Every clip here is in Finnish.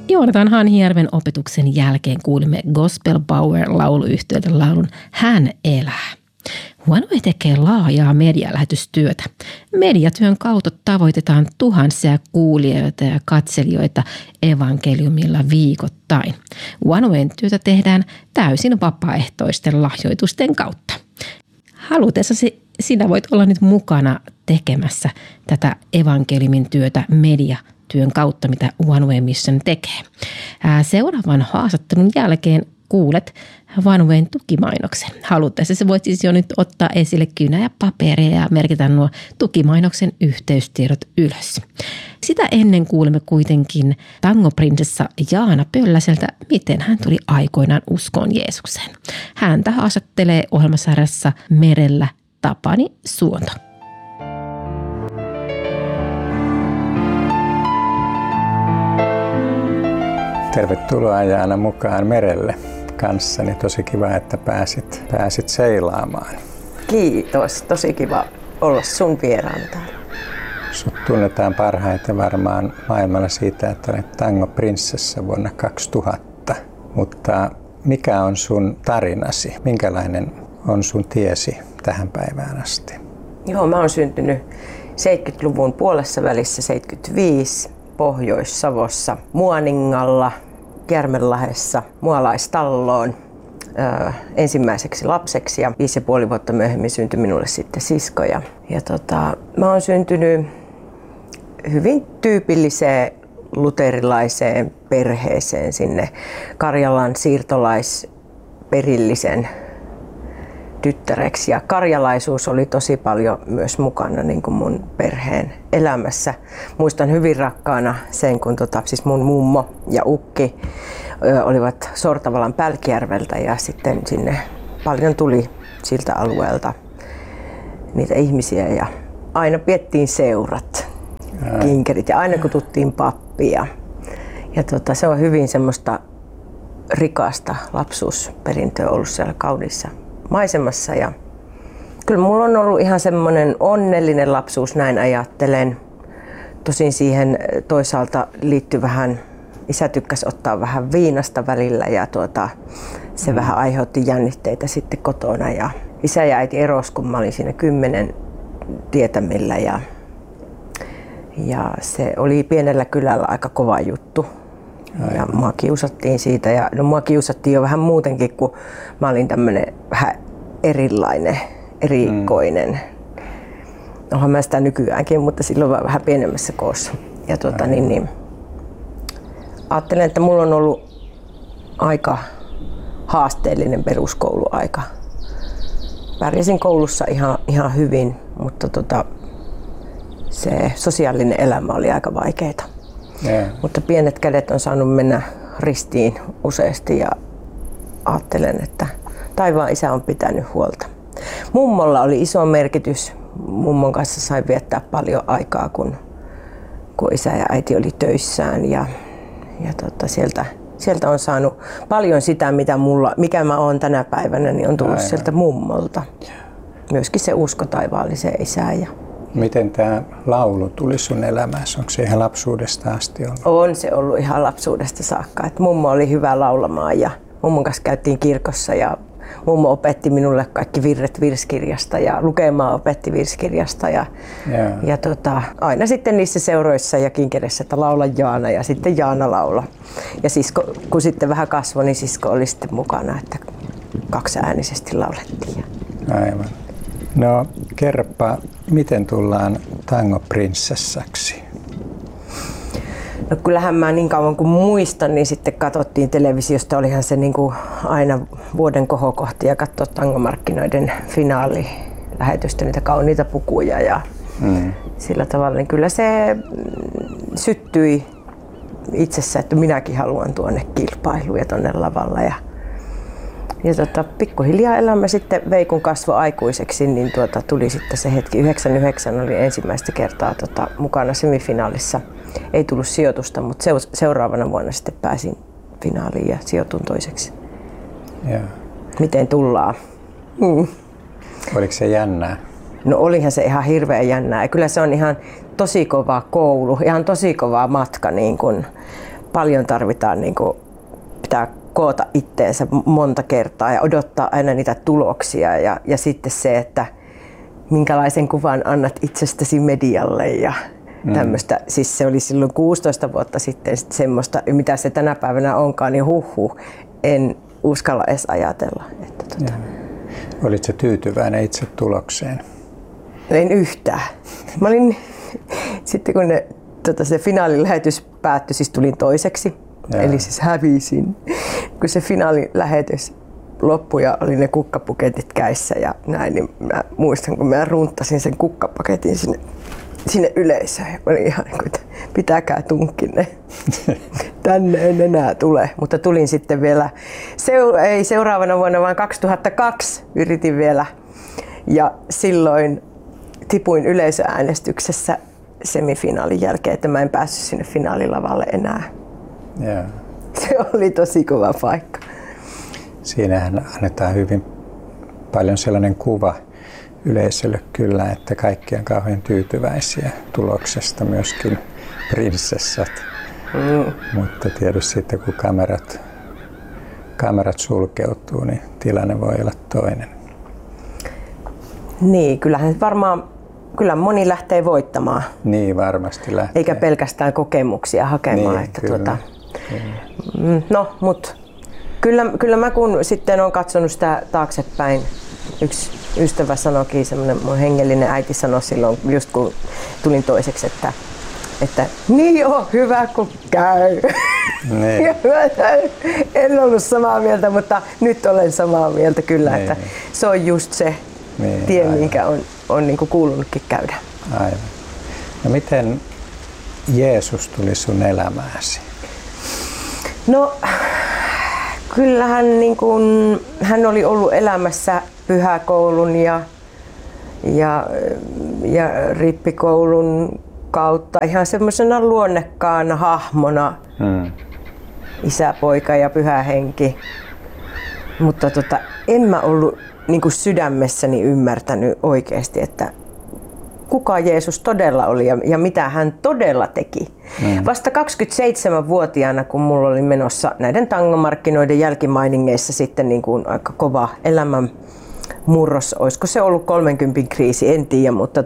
Joonatan Hanhijärven opetuksen jälkeen kuulimme Gospel Power-lauluyhtiöltä laulun Hän elää. One-Way tekee laajaa medialähetystyötä. Mediatyön kautta tavoitetaan tuhansia kuulijoita ja katselijoita evankeliumilla viikoittain. One-Wayn työtä tehdään täysin vapaaehtoisten lahjoitusten kautta. Halutessasi sinä voit olla nyt mukana tekemässä tätä evankeliumin työtä mediatyön kautta, mitä One-Way Mission tekee. Seuraavan haastattelun jälkeen kuulet One-Wayn tukimainoksen. Halutessasi voit siis jo nyt ottaa esille kynä ja paperia ja merkitä nuo tukimainoksen yhteystiedot ylös. Sitä ennen kuulemme kuitenkin tangoprinsessa Jaana Pölläseltä, miten hän tuli aikoinaan uskoon Jeesukseen. Häntä haastattelee ohjelmasarjassa Merellä Tapani Suonto. Tervetuloa Jaana mukaan merelle kanssani. Tosi kiva, että pääsit seilaamaan. Kiitos. Tosi kiva olla sun vieraana täällä. Sut tunnetaan parhaiten varmaan maailmalla siitä, että olet tangoprinsessa vuonna 2000. Mutta mikä on sun tarinasi? Minkälainen on sun tiesi tähän päivään asti? Joo, mä oon syntynyt 70-luvun puolessa välissä 75 Pohjois-Savossa Muoningalla, Järvenlahdessa, mualaistalloon ensimmäiseksi lapseksi ja 5,5 vuotta myöhemmin syntyi minulle sitten sisko. Mä oon syntynyt hyvin tyypilliseen luterilaiseen perheeseen sinne Karjalan siirtolaisperillisen tyttäreksi. Ja karjalaisuus oli tosi paljon myös mukana niin kuin mun perheen elämässä. Muistan hyvin rakkaana sen, kun siis mun mummo ja ukki olivat Sortavalan Pälkijärveltä ja sitten sinne paljon tuli siltä alueelta niitä ihmisiä ja aina piettiin seurat, kinkerit ja aina kututtiin pappia. Ja se on hyvin semmoista rikasta lapsuusperintöä ollut siellä kauniissa maisemassa ja kyllä mulla on ollut ihan semmoinen onnellinen lapsuus, näin ajattelen. Tosin siihen toisaalta liittyy vähän, isä tykkäsi ottaa vähän viinasta välillä ja se vähän aiheutti jännitteitä sitten kotona ja isä ja äiti erosi, kun mä olin siinä 10 tietämillä ja se oli pienellä kylällä aika kova juttu. Ja mua kiusattiin siitä ja mua kiusattiin jo vähän muutenkin, kun mä olin tämmönen vähän erilainen, erikoinen. Onhan mä sitä nykyäänkin, mutta silloin vähän pienemmässä koossa. Ja ajattelen, että mulla on ollut aika haasteellinen peruskouluaika. Pärjäsin koulussa ihan hyvin, mutta se sosiaalinen elämä oli aika vaikeeta. Yeah. Mutta pienet kädet on saanut mennä ristiin useasti ja ajattelen, että taivaan isä on pitänyt huolta. Mummolla oli iso merkitys. Mummon kanssa sain viettää paljon aikaa, kun isä ja äiti oli töissään ja sieltä on saanut paljon sitä, mikä mä oon tänä päivänä, niin on tullut sieltä mummolta. Myöskin se usko taivaalliseen isään. Miten tämä laulu tuli sun elämässä? Onko se ihan lapsuudesta asti ollut? On se ollut ihan lapsuudesta saakka. Et mummo oli hyvä laulamaan ja mummon kanssa käytiin kirkossa ja mummo opetti minulle kaikki virret virsikirjasta ja lukemaan opetti virsikirjasta. Ja aina sitten niissä seuroissa ja kinkereissä, että laula Jaana ja sitten Jaana laula. Ja sisko, kun sitten vähän kasvoi, niin sisko oli sitten mukana, että kaksiäänisesti laulettiin. Aivan. No kerropa, miten tullaan tangoprinsessaksi? No kyllähän mä niin kauan kuin muistan, niin sitten katsottiin televisiosta, olihan se niin kuin aina vuoden kohokohti ja katsoa tangomarkkinoiden finaalilähetystä, niitä kauniita pukuja ja sillä tavalla, niin kyllä se syttyi itsessä, että minäkin haluan tuonne kilpailuun ja tuonne lavalla. Ja pikkuhiljaa elämä sitten vei, kun kasvoi aikuiseksi, niin tuli sitten se hetki. 99 oli ensimmäistä kertaa mukana semifinaalissa. Ei tullut sijoitusta, mutta seuraavana vuonna sitten pääsin finaaliin ja sijoitun toiseksi. Ja. Miten tullaan? Oliko se jännää? No olihan se ihan hirveän jännää. Ja kyllä se on ihan tosi kova koulu, ihan tosi kova matka niin kuin paljon tarvitaan, niin kuin pitää koota itteensä monta kertaa ja odottaa aina niitä tuloksia ja sitten se, että minkälaisen kuvan annat itsestäsi medialle ja tämmöistä. Siis se oli silloin 16 vuotta sitten semmoista, mitä se tänä päivänä onkaan, niin en uskalla edes ajatella. Että Olitko tyytyväinen itse tulokseen? En yhtään. Mä olin, sitten kun se finaalilähetys päättyi, siis tulin toiseksi, eli siis hävisin. Kun se finaalilähetys loppui ja oli ne kukkapaketit käissä ja näin, niin mä muistan, kun mä runttasin sen kukkapaketin sinne yleisöön. Ja olin ihan niin kuin, että pitäkää tunkkinne. Tänne en enää tule. Mutta tulin sitten vielä, ei seuraavana vuonna, vaan 2002 yritin vielä. Ja silloin tipuin yleisöäänestyksessä semifinaalin jälkeen, että mä en päässyt sinne finaalilavalle enää. Yeah. Se oli tosi kova paikka. Siinähän annetaan hyvin paljon sellainen kuva yleisölle kyllä, että kaikki on kauhean tyytyväisiä tuloksesta, myöskin prinsessat. Mutta tietysti sitten kun kamerat sulkeutuu, niin tilanne voi olla toinen. Niin, kyllähän varmaan moni lähtee voittamaan. Niin, varmasti lähtee. Eikä pelkästään kokemuksia hakemaan. Niin, että kyllä. No, mutta kyllä mä kun sitten olen katsonut sitä taaksepäin, yksi ystävä sanoikin, semmoinen mun hengellinen äiti sanoi silloin, just kun tulin toiseksi, että niin joo, hyvä kun käy. Niin. En ollut samaa mieltä, mutta nyt olen samaa mieltä kyllä, niin. Että se on just se tie, aivan. Minkä on niin kuin kuulunutkin käydä. Aivan. No miten Jeesus tuli sun elämääsi? No kyllähän niin kuin, hän oli ollut elämässä pyhäkoulun ja rippikoulun kautta ihan semmoisena luonnekkaana hahmona. Isä, poika ja pyhä henki. Mutta en mä ollut niin kuin sydämessäni ymmärtänyt oikeasti, että kuka Jeesus todella oli ja mitä hän todella teki. Vasta 27-vuotiaana, kun mulla oli menossa näiden tangomarkkinoiden jälkimainingeissa sitten niin kuin aika kova elämän murros, olisiko se ollut 30 kriisi, en tiedä, mutta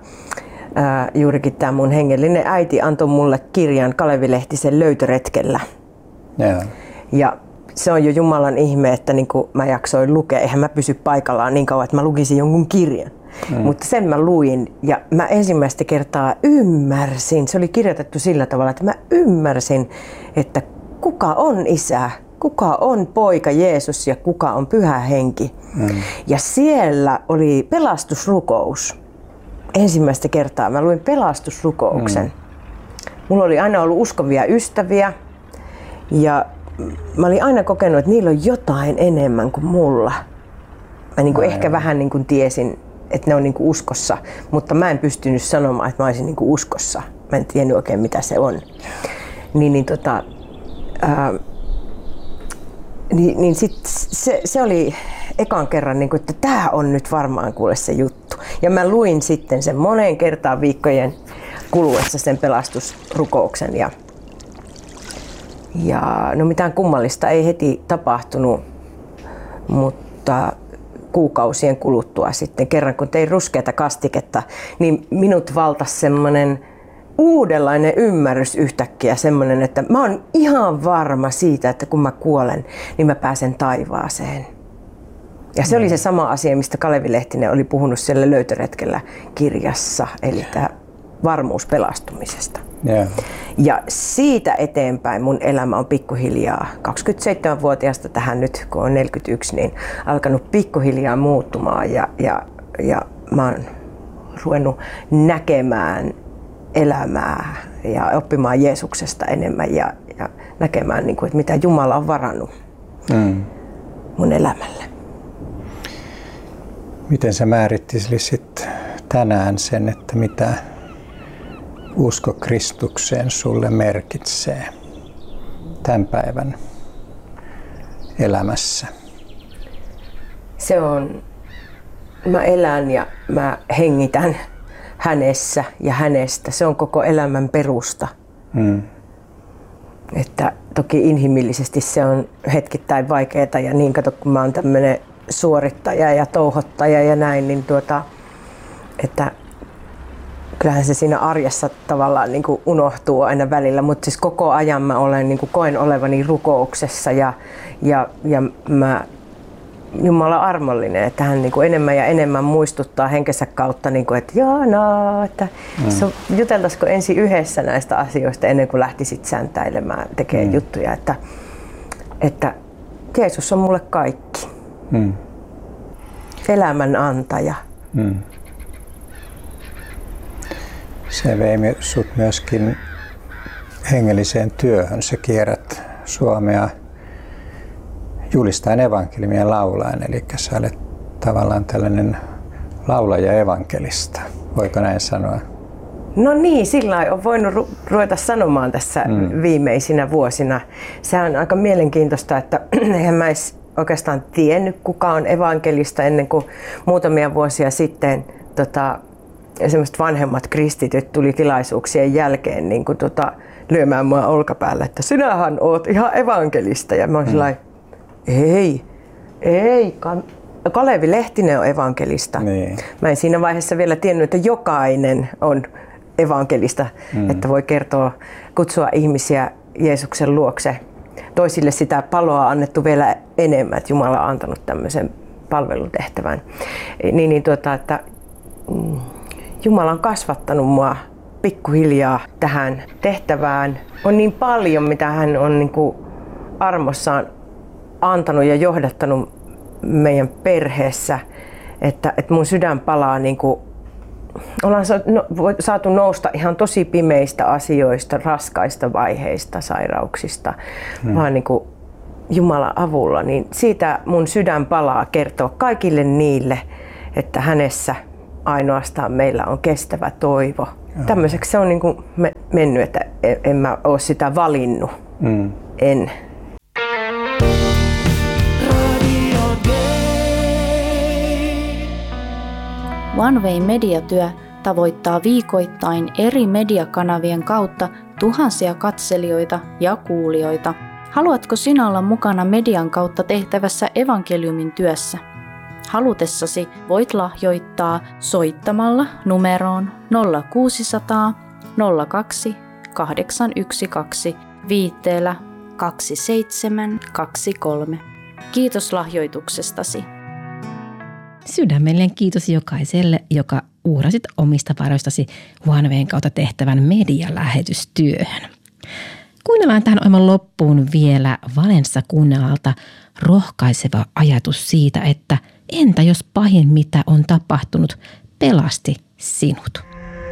juurikin tämä mun hengellinen äiti antoi mulle kirjan Kalevi Lehtisen Löytöretkellä. Yeah. Ja se on jo Jumalan ihme, että niin kuin mä jaksoin lukea, eihän mä pysy paikallaan niin kauan, että mä lukisin jonkun kirjan. Mutta sen mä luin ja mä ensimmäistä kertaa ymmärsin, se oli kirjoitettu sillä tavalla, että mä ymmärsin, että kuka on Isä, kuka on poika Jeesus ja kuka on pyhä henki. Ja siellä oli pelastusrukous. Ensimmäistä kertaa mä luin pelastusrukouksen. Mulla oli aina ollut uskovia ystäviä ja mä olin aina kokenut, että niillä on jotain enemmän kuin mulla. Mä niin kuin ehkä vähän niin kuin tiesin, että ne on niin kuin uskossa, mutta mä en pystynyt sanomaan, että mä olisin niin kuin uskossa. Mä en tiennyt oikein, mitä se on. Niin sit se oli ekan kerran, niin kuin, että tää on nyt varmaan kuule se juttu. Ja mä luin sitten sen moneen kertaan viikkojen kuluessa sen pelastusrukouksen. Ja no mitään kummallista ei heti tapahtunut, mutta kuukausien kuluttua sitten kerran kun tein ruskeata kastiketta, niin minut valtasi semmoinen uudenlainen ymmärrys yhtäkkiä, semmoinen, että mä oon ihan varma siitä, että kun mä kuolen, niin mä pääsen taivaaseen. Ja se oli se sama asia, mistä Kalevi Lehtinen oli puhunut siellä Löytöretkellä kirjassa, eli tämä varmuus pelastumisesta. Yeah. Ja siitä eteenpäin mun elämä on pikkuhiljaa 27-vuotiaasta tähän nyt, kun on 41, niin alkanut pikkuhiljaa muuttumaan ja mä oon ruvennut näkemään elämää ja oppimaan Jeesuksesta enemmän ja näkemään, niin kuin, että mitä Jumala on varannut mun elämälle. Miten sä määrittelisit tänään sen, että mitä usko Kristukseen sulle merkitsee tämän päivän elämässä? Se on, mä elän ja mä hengitän hänessä ja hänestä. Se on koko elämän perusta. Että toki inhimillisesti se on hetkittäin vaikeaa ja niin kato, kun mä oon tämmöinen suorittaja ja touhottaja ja näin, niin että kyllähän se siinä arjessa tavallaan niin kuin unohtuu aina välillä, mutta siis koko ajan mä olen, niin kuin koen olevani rukouksessa ja mä Jumala armollinen, että hän niin kuin enemmän ja enemmän muistuttaa henkensä kautta, niin kuin, että Jaana, että juteltaisiko ensin yhdessä näistä asioista ennen kuin lähtisit säntäilemään, tekemään juttuja, että Jeesus on mulle kaikki. Elämän antaja. Se vei sut myöskin hengelliseen työhön. Sä kierrät Suomea julistaen evankeliumia laulaen, eli sä olet tavallaan tällainen laulaja evankelista. Voiko näin sanoa? No niin, sillä lailla on voinut ruveta sanomaan tässä viimeisinä vuosina. Se on aika mielenkiintoista, että eihän mä edes oikeastaan tiennyt, kuka on evankelista ennen kuin muutamia vuosia sitten semmoiset vanhemmat kristityt tuli tilaisuuksien jälkeen niin kuin, lyömään mua olkapäällä, että sinähän oot ihan evankelista. Ja mä olin sellainen, ei, Kalevi Lehtinen on evankelista. Niin. Mä en siinä vaiheessa vielä tiennyt, että jokainen on evankelista, että voi kutsua ihmisiä Jeesuksen luokse. Toisille sitä paloa on annettu vielä enemmän, että Jumala on antanut tämmöisen palvelutehtävän. Että Jumala on kasvattanut mua pikkuhiljaa tähän tehtävään. On niin paljon, mitä hän on niin kuin armossaan antanut ja johdattanut meidän perheessä, että mun sydän palaa, niin kuin, ollaan saatu nousta ihan tosi pimeistä asioista, raskaista vaiheista, sairauksista, vaan niin kuin Jumalan avulla. Niin siitä mun sydän palaa kertoa kaikille niille, että hänessä ainoastaan meillä on kestävä toivo. Tämmöiseksi se on niin kuin mennyt, että en mä ole sitä valinnut. En. OneWay mediatyö tavoittaa viikoittain eri mediakanavien kautta tuhansia katselijoita ja kuulijoita. Haluatko sinä olla mukana median kautta tehtävässä evankeliumin työssä? Halutessasi voit lahjoittaa soittamalla numeroon 0600 02 812 viitteellä 2723. Kiitos lahjoituksestasi. Sydämellinen kiitos jokaiselle, joka uhrasit omista varoistasi OneWayn kautta tehtävän medialähetystyöhön. Kuunnellaan tähän ohjelman loppuun vielä Valenssa-Kunnalalta rohkaiseva ajatus siitä, että entä jos pahin mitä on tapahtunut pelasti sinut?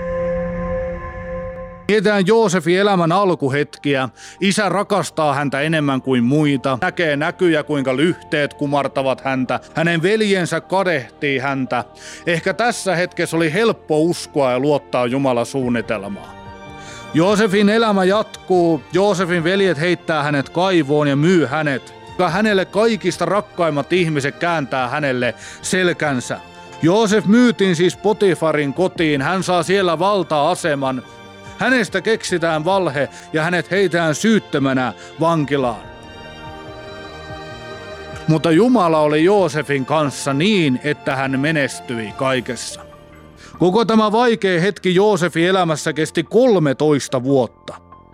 Mietitään Joosefin elämän alkuhetkiä. Isä rakastaa häntä enemmän kuin muita. Näkee näkyjä, kuinka lyhteet kumartavat häntä. Hänen veljensä kadehtii häntä. Ehkä tässä hetkessä oli helppo uskoa ja luottaa Jumalan suunnitelmaan. Joosefin elämä jatkuu. Joosefin veljet heittää hänet kaivoon ja myy hänet. Hänelle kaikista rakkaimmat ihmiset kääntää hänelle selkänsä. Joosef myytiin siis Potifarin kotiin. Hän saa siellä valta-aseman. Hänestä keksitään valhe ja hänet heitään syyttömänä vankilaan. Mutta Jumala oli Joosefin kanssa niin, että hän menestyi kaikessa. Koko tämä vaikea hetki Joosefin elämässä kesti 13 vuotta.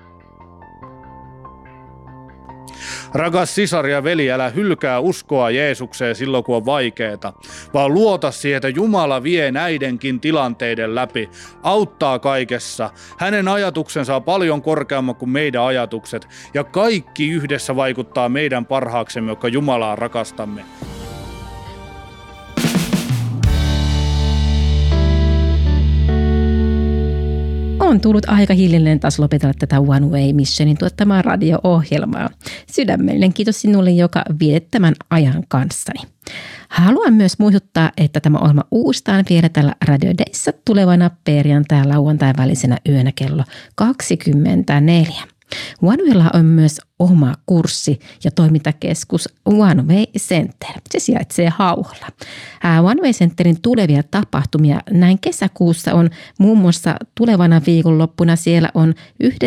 Rakas sisar ja veli, älä hylkää uskoa Jeesukseen silloin, kun on vaikeeta, vaan luota siihen, että Jumala vie näidenkin tilanteiden läpi, auttaa kaikessa. Hänen ajatuksensa on paljon korkeamman kuin meidän ajatukset, ja kaikki yhdessä vaikuttaa meidän parhaaksemme, jotka Jumalaa rakastamme. On tullut aika hiljainen taas lopetella tätä OneWay Missionin tuottamaa radio-ohjelmaa. Sydämellinen kiitos sinulle, joka vietit tämän ajan kanssani. Haluan myös muistuttaa, että tämä ohjelma uustaan vielä tällä Radio Dayssä tulevana perjantai- ja lauantai välisenä yönä kello 24. OneWaylla on myös oma kurssi ja toimintakeskus OneWay Center. Se sijaitsee Hauholla. OneWay Centerin tulevia tapahtumia näin kesäkuussa on muun muassa tulevana viikonloppuna siellä on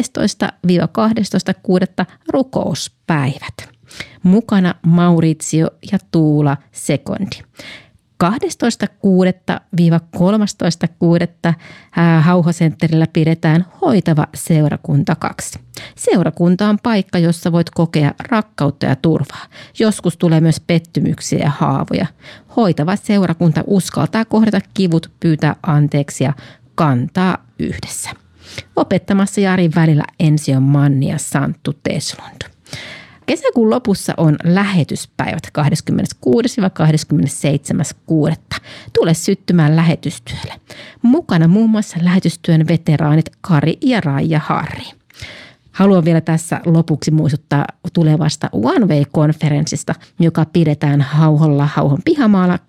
11-12.6. rukouspäivät. Mukana Maurizio ja Tuula Sekondi. 12.6.–13.6. Hauho-sentterillä pidetään Hoitava seurakunta 2. Seurakunta on paikka, jossa voit kokea rakkautta ja turvaa. Joskus tulee myös pettymyksiä ja haavoja. Hoitava seurakunta uskaltaa kohdata kivut, pyytää anteeksi ja kantaa yhdessä. Opettamassa Jarin välillä ensi on Manni ja Santtu Teslund. Kesäkuun lopussa on lähetyspäivät 26-27.6. Tule syttymään lähetystyölle. Mukana muun muassa lähetystyön veteraanit Kari ja Raija Harri. Haluan vielä tässä lopuksi muistuttaa tulevasta OneWay-konferenssista, joka pidetään Hauholla Hauhon pihamaalla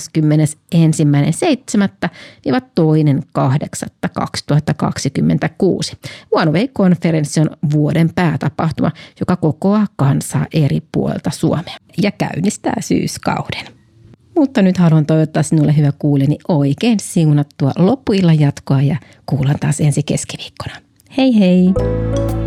31.1.–2.8.2026. OneWay-konferenssi on vuoden päätapahtuma, joka kokoaa kansaa eri puolilta Suomea ja käynnistää syyskauden. Mutta nyt haluan toivottaa sinulle, hyvä kuulijani, oikein siunattua loppuillan jatkoa ja kuullaan taas ensi keskiviikkona. Hei hei!